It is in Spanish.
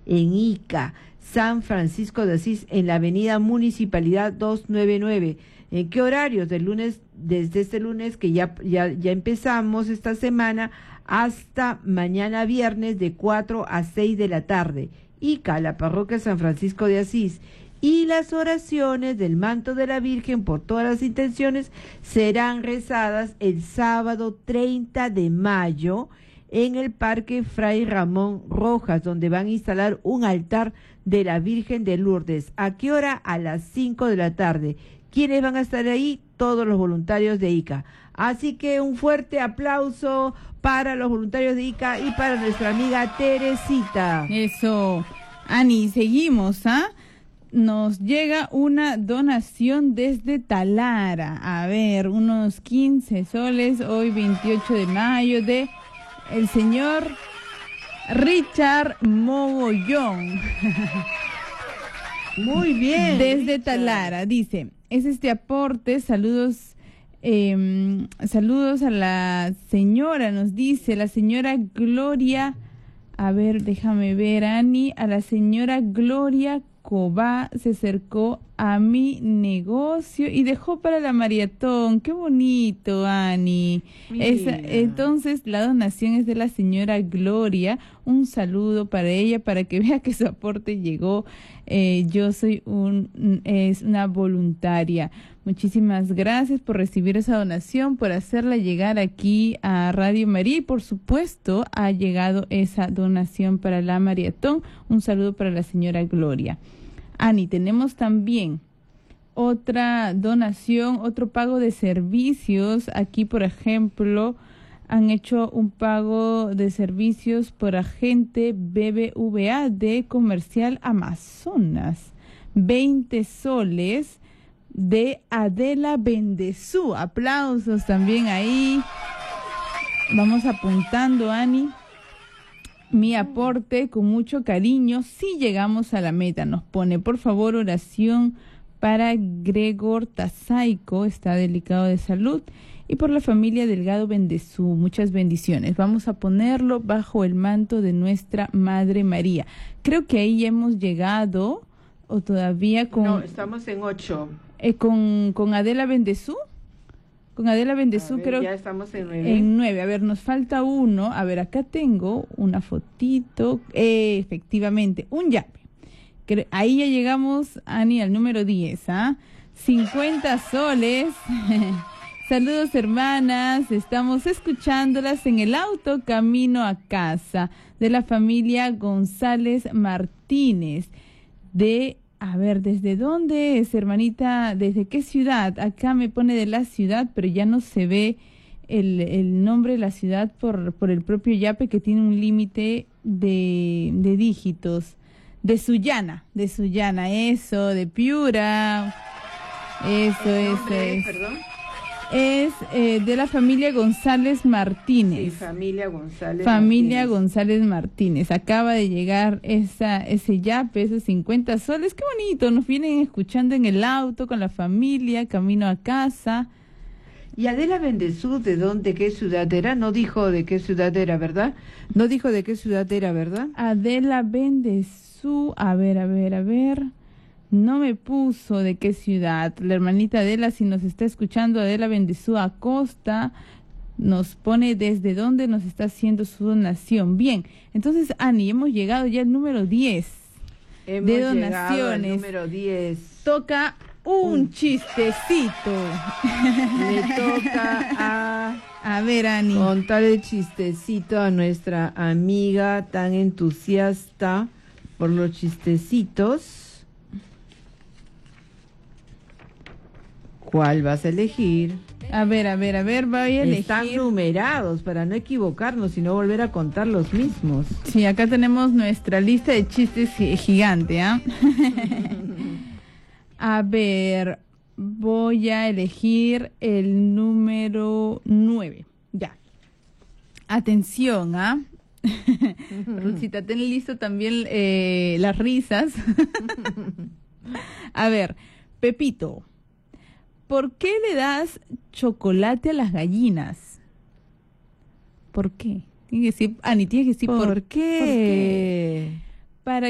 en Ica, San Francisco de Asís, en la avenida Municipalidad 299. ¿En qué horarios? Desde este lunes que ya empezamos esta semana hasta mañana viernes de 4 a 6 de la tarde. Ica, la parroquia San Francisco de Asís. Y las oraciones del manto de la Virgen por todas las intenciones serán rezadas el sábado 30 de mayo en el Parque Fray Ramón Rojas, donde van a instalar un altar de la Virgen de Lourdes. ¿A qué hora? A las 5 de la tarde. ¿Quiénes van a estar ahí? Todos los voluntarios de ICA. Así que un fuerte aplauso para los voluntarios de ICA y para nuestra amiga Teresita. Eso, Ani, seguimos, ¿ah? Nos llega una donación desde Talara. A ver, unos 15 soles, hoy 28 de mayo, de el señor Richard Mogollón. Muy bien. Desde Talara, dice, es este aporte, saludos a la señora, nos dice, la señora Gloria, a ver, déjame ver, Ani, a la señora Gloria Cobá se acercó a mi negocio y dejó para la maratón. Qué bonito, Ani. Entonces, la donación es de la señora Gloria. Un saludo para ella, para que vea que su aporte llegó. Yo soy una voluntaria. Muchísimas gracias por recibir esa donación, por hacerla llegar aquí a Radio María y por supuesto ha llegado esa donación para la maratón. Un saludo para la señora Gloria. Ani, tenemos también otra donación, otro pago de servicios. Aquí, por ejemplo, han hecho un pago de servicios por agente BBVA de Comercial Amazonas. 20 soles de Adela Bendezú. Aplausos también ahí. Vamos apuntando, Ani. Mi aporte con mucho cariño. Si llegamos a la meta, nos pone, por favor, oración para Gregor Tazaico, está delicado de salud, y por la familia Delgado Bendezú. Muchas bendiciones. Vamos a ponerlo bajo el manto de nuestra Madre María. Creo que ahí ya hemos llegado, o todavía con... No, estamos en 8. ¿Con Adela Bendezú? Con Adela Bendezú creo... Ya estamos en 9. En 9. A ver, nos falta uno. A ver, acá tengo una fotito. Efectivamente, un yape. Ahí ya llegamos, Ani, al número 10, ¿ah? 50 soles. Saludos, hermanas. Estamos escuchándolas en el auto camino a casa de la familia González Martínez. A ver, ¿desde dónde es, hermanita? ¿Desde qué ciudad? Acá me pone de la ciudad, pero ya no se ve el nombre de la ciudad por el propio yape que tiene un límite de dígitos. De Sullana, eso, de Piura. Eso es. ¿Perdón? Es de la familia González Martínez. Sí, familia González Martínez. Acaba de llegar ese yape, esos 50 soles. Qué bonito, nos vienen escuchando en el auto con la familia, camino a casa. Y Adela Bendezú, ¿de qué ciudad era? No dijo de qué ciudad era, ¿verdad? Adela Bendezú, a ver. No me puso de qué ciudad. La hermanita Adela, si nos está escuchando, Adela Bendezú Acosta, nos pone desde dónde nos está haciendo su donación. Bien, entonces, Ani, hemos llegado ya al número 10 de donaciones. Al número 10. Toca un chistecito. Le toca a ver, Ani, contar el chistecito a nuestra amiga tan entusiasta por los chistecitos. ¿Cuál vas a elegir? A ver, voy a elegir. Están numerados para no equivocarnos y no volver a contar los mismos. Sí, acá tenemos nuestra lista de chistes gigante, ¿ah? A ver, voy a elegir el número 9. Ya. Atención, ¿ah? Ruthita, ten listo también las risas. A ver, Pepito. ¿Por qué le das chocolate a las gallinas? ¿Por qué? Tiene que decir, Ani, tienes que decir ¿por qué? Para